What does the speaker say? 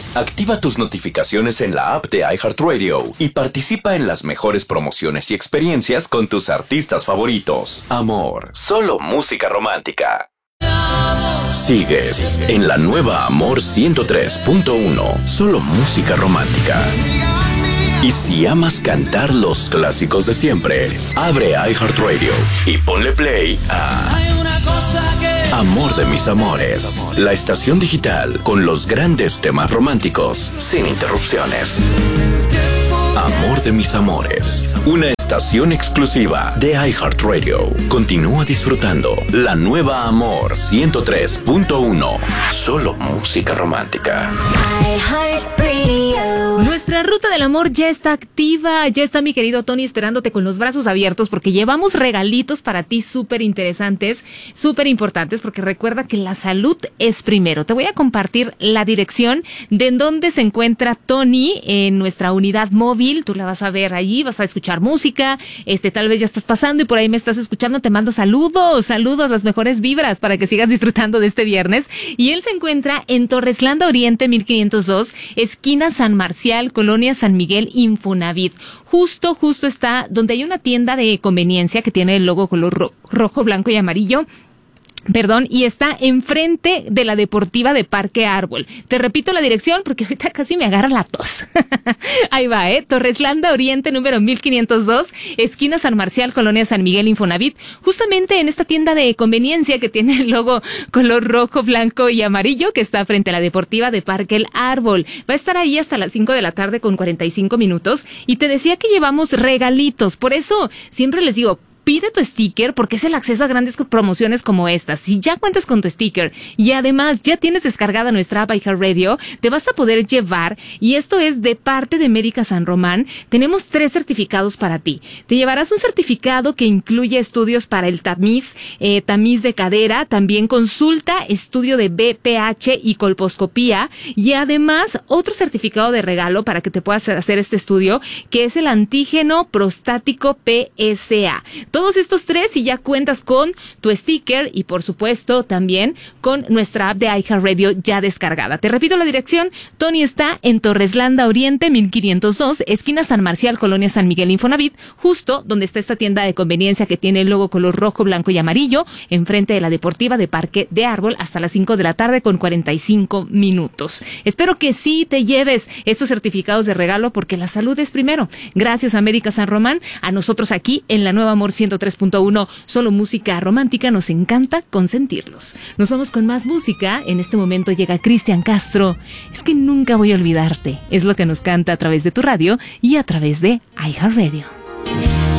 Activa tus notificaciones en la app de iHeartRadio y participa en las mejores promociones y experiencias con tus artistas favoritos. Amor, solo música romántica. Sigues en la nueva Amor 103.1, solo música romántica. Y si amas cantar los clásicos de siempre, abre iHeartRadio y ponle play a Amor de mis amores, la estación digital con los grandes temas románticos, sin interrupciones. Amor de mis amores, una estación exclusiva de iHeartRadio. Continúa disfrutando la nueva Amor 103.1, solo música romántica. Nuestra ruta del amor ya está activa, ya está mi querido Tony esperándote con los brazos abiertos porque llevamos regalitos para ti súper interesantes, súper importantes, porque recuerda que la salud es primero. Te voy a compartir la dirección de en donde se encuentra Tony en nuestra unidad móvil. Tú la vas a ver allí, vas a escuchar música, tal vez ya estás pasando y por ahí me estás escuchando, te mando saludos, las mejores vibras para que sigas disfrutando de este viernes. Y él se encuentra en Torreslanda Oriente 1502, esquina San Marcial, Colonia San Miguel, Infonavit. Justo está donde hay una tienda de conveniencia que tiene el logo color rojo, blanco y amarillo. Y está enfrente de la Deportiva de Parque Árbol. Te repito la dirección porque ahorita casi me agarra la tos. Ahí va, Torreslanda Oriente, número 1502, esquina San Marcial, Colonia San Miguel, Infonavit. Justamente en esta tienda de conveniencia que tiene el logo color rojo, blanco y amarillo, que está frente a la Deportiva de Parque Árbol. Va a estar ahí hasta las 5 de la tarde con 45 minutos. Y te decía que llevamos regalitos. Por eso siempre les digo, pide tu sticker porque es el acceso a grandes promociones como estas. Si ya cuentas con tu sticker y además ya tienes descargada nuestra app iHeartRadio, te vas a poder llevar, y esto es de parte de Médica San Román, tenemos 3 certificados para ti. Te llevarás un certificado que incluye estudios para el tamiz de cadera, también consulta, estudio de BPH y colposcopía, y además otro certificado de regalo para que te puedas hacer este estudio, que es el antígeno prostático PSA. Todos estos 3 y ya cuentas con tu sticker y por supuesto también con nuestra app de iHeartRadio ya descargada. Te repito la dirección, Tony está en Torreslanda Oriente 1502, esquina San Marcial, Colonia San Miguel, Infonavit, justo donde está esta tienda de conveniencia que tiene el logo color rojo, blanco y amarillo, enfrente de la Deportiva de Parque de Árbol, hasta las 5 de la tarde con 45 minutos. Espero que sí te lleves estos certificados de regalo porque la salud es primero. Gracias a Médica San Román, a nosotros aquí en la nueva Amor 103.1, solo música romántica, nos encanta consentirlos. Nos vamos con más música. En este momento llega Cristian Castro. Es que nunca voy a olvidarte. Es lo que nos canta a través de tu radio y a través de iHeartRadio.